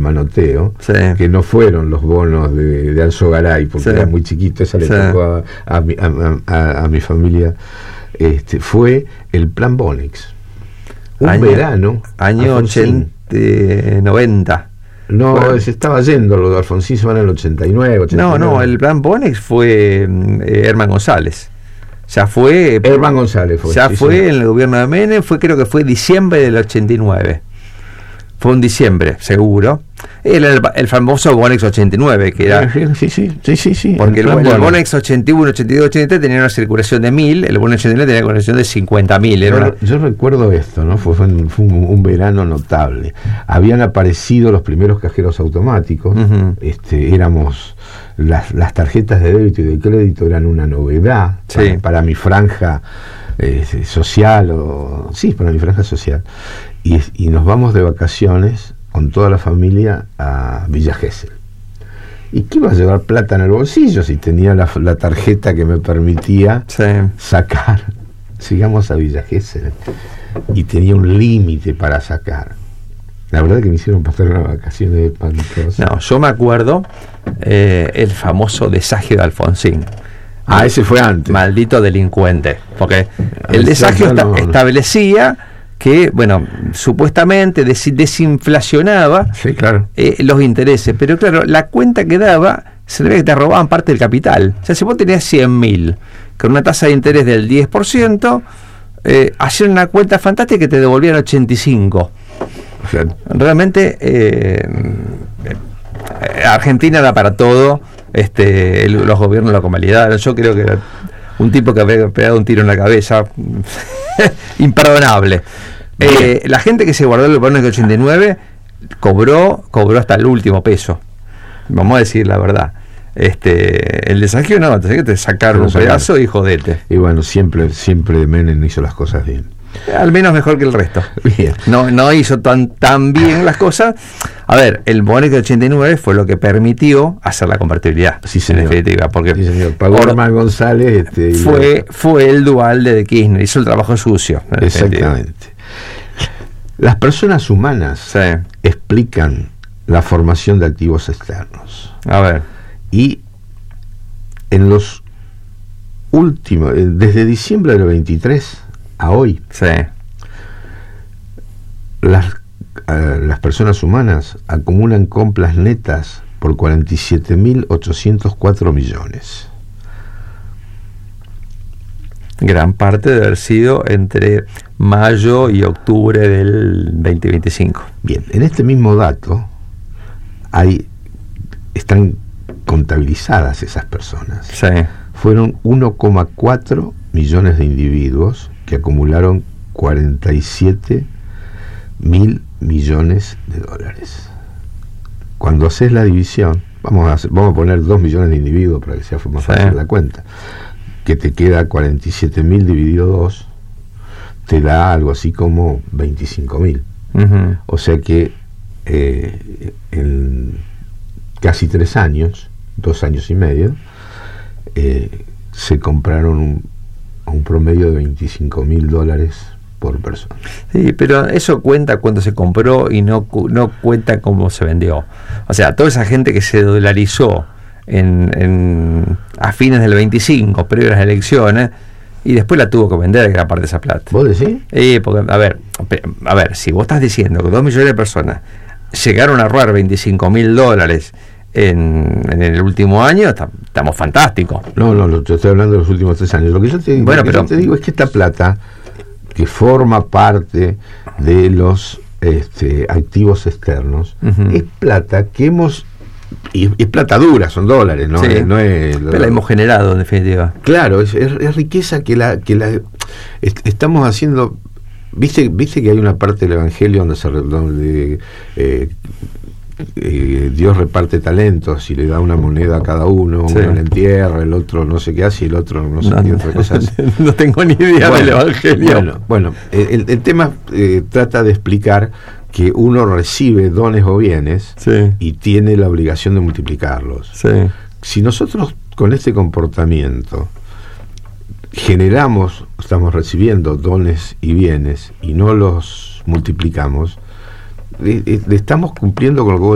manoteo, Sí. que no fueron los bonos de Alzogaray, porque Sí. era muy chiquito, esa le Sí. tocó a mi familia, fue el plan Bonex. Un verano, Año Alfonsín. 90. No, Bueno. se estaba yendo, lo de Alfonsín se van en el 89, 89. No, el plan Bonex fue Herman González. Ya fue. Herman González fue. Ya sí, fue señor. en el gobierno de Menem, creo que fue diciembre del 89. Fue un diciembre, seguro. Era el famoso Bonex 89, que era. Sí. Porque el plan Bonex 81, 82, 83 tenía una circulación de 1000, el Bonex 89 tenía una circulación de 50.000. Yo recuerdo esto, ¿no? Fue un verano notable. Habían aparecido los primeros cajeros automáticos. Uh-huh. Éramos las tarjetas de débito y de crédito eran una novedad Sí. para mi franja social, para mi franja social. Y nos vamos de vacaciones con toda la familia a Villa Gesell. ¿Y qué iba a llevar plata en el bolsillo si tenía la tarjeta que me permitía sacar? Llegamos a Villa Gesell y tenía un límite para sacar. La verdad que me hicieron pasar unas vacaciones espantosas. No, yo me acuerdo el famoso desagio de Alfonsín. Ese fue antes. Maldito delincuente. Porque el desagio establecía que, supuestamente desinflacionaba los intereses, pero claro, la cuenta que daba se le ve que te robaban parte del capital. O sea, si vos tenías 100.000 con una tasa de interés del 10%, hacían una cuenta fantástica que te devolvían 85. O sea, realmente Argentina da para todo. Los gobiernos lo convalidaron. Yo creo que era un tipo que había pegado un tiro en la cabeza imperdonable. La gente que se guardó el bono de 89 cobró hasta el último peso, vamos a decir la verdad. El desagio no, tenés que te sacaron un pedazo y jodete. Y bueno, siempre Menem hizo las cosas bien. Al menos mejor que el resto. Bien. No hizo tan bien las cosas. A ver, el Bonex de 89 fue lo que permitió hacer la convertibilidad. Sí, señor. En definitiva, porque sí, señor. Pagó Herman González. Fue el dual de Kirchner, hizo el trabajo sucio. Exactamente. Las personas humanas explican la formación de activos externos. A ver. Y en los últimos, desde diciembre del 23 a hoy, las personas humanas acumulan compras netas por 47.804 millones. Gran parte de haber sido entre mayo y octubre del 2025. Bien, en este mismo dato están contabilizadas esas personas. Fueron 1,4 millones de individuos que acumularon 47.000 millones de dólares. Cuando haces la división, vamos a poner 2 millones de individuos para que sea más fácil la cuenta, que te queda 47.000 dividido 2, te da algo así como 25.000. Uh-huh. O sea que en casi 3 años, 2 años y medio, se compraron un promedio de $25.000 por persona. Sí, pero eso cuenta cuando se compró y no cuenta cómo se vendió. O sea, toda esa gente que se dolarizó a fines del 25, previo a las elecciones, y después la tuvo que vender gran parte de esa plata. ¿Vos decís? Porque, a ver, si vos estás diciendo que 2 millones de personas llegaron a robar $25.000 en el último año, estamos fantásticos. No, yo estoy hablando de los últimos 3 años. Lo que yo te digo es que esta plata, que forma parte de los activos externos, uh-huh, es plata que hemos... Y es plata dura, son dólares, ¿no? Sí, no es, pero la hemos generado, en definitiva. Claro, es riqueza que la estamos haciendo. ¿Viste que hay una parte del Evangelio donde Dios reparte talentos y le da una moneda a cada uno, uno la entierra, el otro no sé qué hace y el otro no sé qué otra cosa hace? No tengo ni idea del Evangelio. Bueno, el tema trata de explicar que uno recibe dones o bienes y tiene la obligación de multiplicarlos. Si nosotros con este comportamiento estamos recibiendo dones y bienes y no los multiplicamos, estamos cumpliendo con lo que